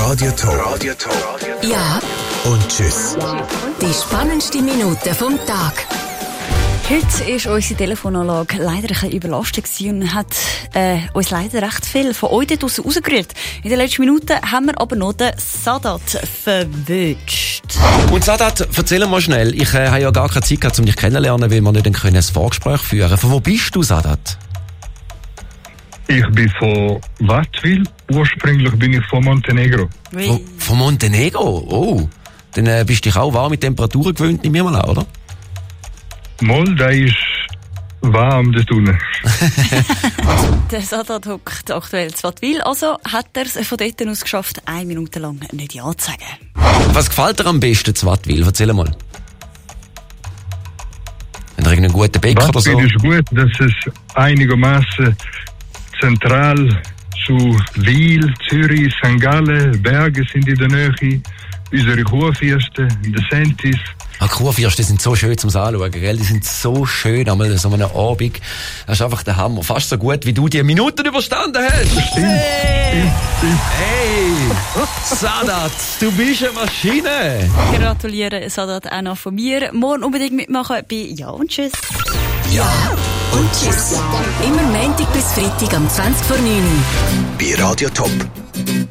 Radio Top. Ja. Und tschüss. Die spannendste Minute vom Tag. Heute ist unsere Telefonanlage leider ein bisschen überlastet und hat uns leider recht viel von euch dort rausgerührt. In den letzten Minuten haben wir aber noch den Sadat verwünscht. Und Sadat, erzähl mal schnell. Ich habe ja gar keine Zeit gehabt, um dich kennenzulernen, weil wir nicht ein Vorgespräch führen können. Von wo bist du, Sadat? Ich bin von Wattwil. Ursprünglich bin ich von Montenegro. Von Montenegro? Oh. Dann bist du dich auch warm mit Temperaturen gewöhnt, nehme ich mal an, oder? Mal, da ist warm dort unten. Der Sadat hockt aktuell zu Wattwil, also hat er es von dort aus geschafft, 1 Minute lang nicht Ja zu sagen. Was gefällt dir am besten zu Wattwil? Erzähl mal. Hat er irgendeinen guten Bäcker oder so? Wattwil ist gut, dass es einigermaßen zentral zu Wil, Zürich, St. Gallen, Berge sind in der Nähe. Unsere Kurfürsten, der Sentis. Kurfürsten sind so schön zum Anschauen, gell? Die sind so schön einmal so einem Abend. Das ist einfach der Hammer. Fast so gut, wie du die Minuten überstanden hast. Hey! Sadat, du bist eine Maschine. Gratuliere, Sadat, auch noch von mir. Morgen unbedingt mitmachen bei Ja und Tschüss. Ja und Tschüss. Immer Montag bis Freitag am 20 vor 9 Uhr. Bei Radio Top.